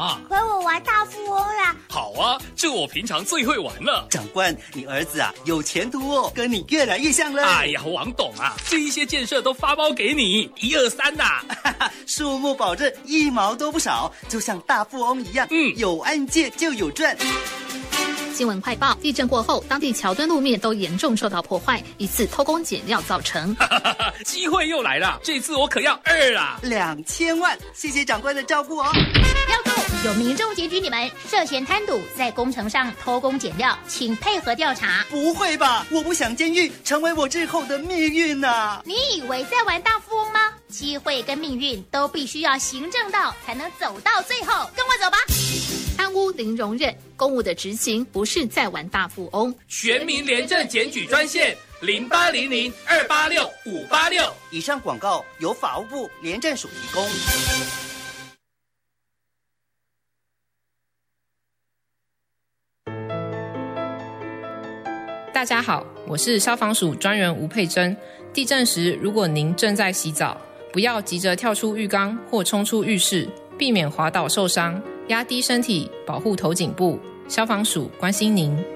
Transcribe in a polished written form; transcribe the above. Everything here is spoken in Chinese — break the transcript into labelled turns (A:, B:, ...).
A: 嘛？
B: 和我玩大富翁啦！
A: 好啊，这我平常最会玩了。
C: 长官，你儿子啊有前途哦，跟你越来越像了。
A: 哎呀，王董啊，这一些建设都发包给你，1、2、3呐。
C: 数目保证1毛都不少，就像大富翁一样。有案件就有赚。
D: 新闻快报：地震过后，当地桥墩路面都严重受到破坏，疑似偷工减料造成。
A: 机会又来了，这次我可要2啦
C: ！2000万，谢谢长官的照顾哦。
B: 要住，有民众检举你们涉嫌贪赌，在工程上偷工减料，请配合调查。
C: 不会吧？我不想监狱成为我日后的命运啊！
B: 你以为在玩大富翁吗？机会跟命运都必须要行正道，才能走到最后。跟我走吧。
D: 贪污零容忍，公务的执行不是在玩大富翁。
A: 全民廉政检举专线0800-286-586。
C: 以上广告由法务部廉政署提供。
E: 大家好，我是消防署专员吴佩珍。地震时，如果您正在洗澡，不要急着跳出浴缸或冲出浴室，避免滑倒受伤，压低身体，保护头颈部。消防署关心您。